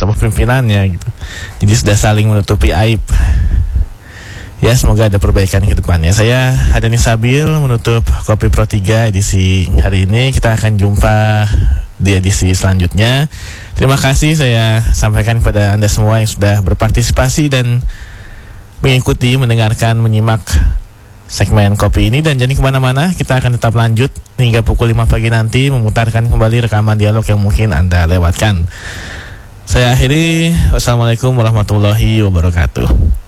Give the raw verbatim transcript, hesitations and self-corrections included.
sama pimpinannya gitu. Jadi sudah saling menutupi aib. Ya, semoga ada perbaikan ke depannya. Saya Hadani Sabil menutup Kopi Pro tiga edisi hari ini. Kita akan jumpa di edisi selanjutnya. Terima kasih saya sampaikan kepada Anda semua yang sudah berpartisipasi dan mengikuti, mendengarkan, menyimak segmen kopi ini. Dan jangan kemana-mana, kita akan tetap lanjut hingga pukul lima pagi nanti memutarkan kembali rekaman dialog yang mungkin Anda lewatkan. Saya akhiri, wassalamualaikum warahmatullahi wabarakatuh.